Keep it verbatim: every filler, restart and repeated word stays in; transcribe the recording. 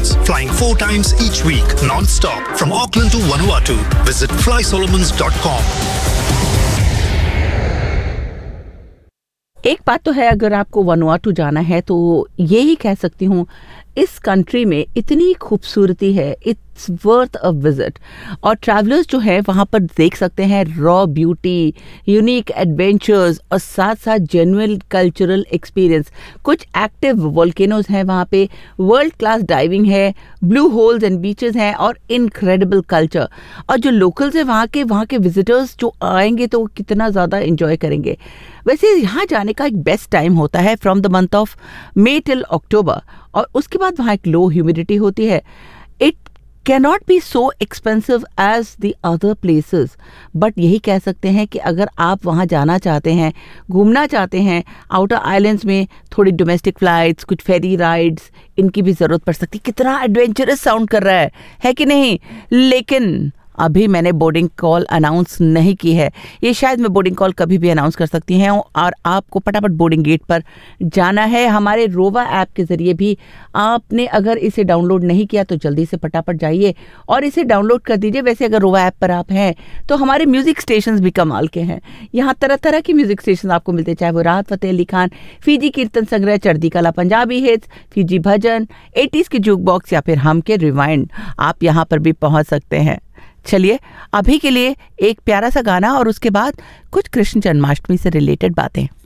flights, flying four times each week, non-stop from Auckland to Vanuatu. Visit fly solomons dot com. एक बात तो है, अगर आपको वनुआटू जाना है तो ये ही कह सकती हूँ, इस कंट्री में इतनी खूबसूरती है, इट्स वर्थ अ विजिट। और ट्रैवलर्स जो है वहाँ पर देख सकते हैं रॉ ब्यूटी, यूनिक एडवेंचर्स और साथ साथ जेन्युइन कल्चरल एक्सपीरियंस। कुछ एक्टिव वोल्केनोज हैं वहाँ पे, वर्ल्ड क्लास डाइविंग है, ब्लू होल्स एंड बीचेस हैं और इनक्रेडिबल कल्चर। और जो लोकल्स हैं वहाँ के वहाँ के विजिटर्स जो आएंगे तो वो कितना ज़्यादा इंजॉय करेंगे। वैसे यहाँ जाने का एक बेस्ट टाइम होता है from the month of May till अक्टूबर, और उसके बाद वहाँ एक लो ह्यूमिडिटी होती है। It cannot be so expensive as the other places, but यही कह सकते हैं कि अगर आप वहाँ जाना चाहते हैं, घूमना चाहते हैं आउटर आइलैंड्स में, थोड़ी डोमेस्टिक फ्लाइट्स, कुछ फेरी राइड्स, इनकी भी ज़रूरत पड़ सकती है। कितना एडवेंचरस साउंड कर रहा है है कि नहीं? लेकिन अभी मैंने बोर्डिंग कॉल अनाउंस नहीं की है। ये शायद मैं बोर्डिंग कॉल कभी भी अनाउंस कर सकती हैं, और आपको फटाफट बोर्डिंग गेट पर जाना है। हमारे रोवा ऐप के ज़रिए भी आपने अगर इसे डाउनलोड नहीं किया तो जल्दी से फटाफट जाइए और इसे डाउनलोड कर दीजिए। वैसे अगर रोवा ऐप पर आप हैं तो हमारे म्यूज़िक स्टेशंस भी कमाल के हैं। यहाँ तरह तरह के म्यूज़िक स्टेशन आपको मिलते हैं, चाहे वो राहत फ़तेह अली खान, फीजी कीर्तन संग्रह, चढ़दी कला पंजाबी हिट्स, फीजी भजन, एटीज़ के जूक बॉक्स या फिर हम के रिवाइंड। आप यहाँ पर भी पहुँच सकते हैं। चलिए अभी के लिए एक प्यारा सा गाना और उसके बाद कुछ कृष्ण जन्माष्टमी से रिलेटेड बातें।